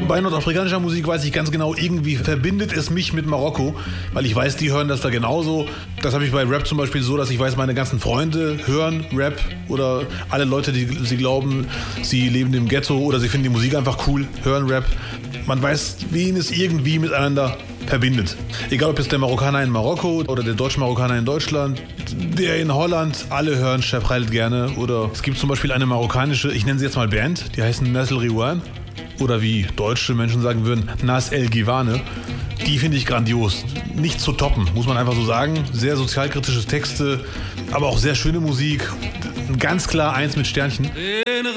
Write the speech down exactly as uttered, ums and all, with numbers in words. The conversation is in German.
Bei nordafrikanischer Musik weiß ich ganz genau, irgendwie verbindet es mich mit Marokko, weil ich weiß, die hören das da genauso. Das habe ich bei Rap zum Beispiel so, dass ich weiß, meine ganzen Freunde hören Rap oder alle Leute, die sie glauben, sie leben im Ghetto oder sie finden die Musik einfach cool, hören Rap. Man weiß, wen es irgendwie miteinander verbindet. Egal, ob es der Marokkaner in Marokko oder der Deutsch-Marokkaner in Deutschland, der in Holland, alle hören Chabrel gerne. Oder es gibt zum Beispiel eine marokkanische, ich nenne sie jetzt mal Band, die heißen Nas El Riwan. Oder wie deutsche Menschen sagen würden, Nas El Giwane. Die finde ich grandios. Nicht zu toppen, muss man einfach so sagen. Sehr sozialkritische Texte, aber auch sehr schöne Musik. Ganz klar eins mit Sternchen.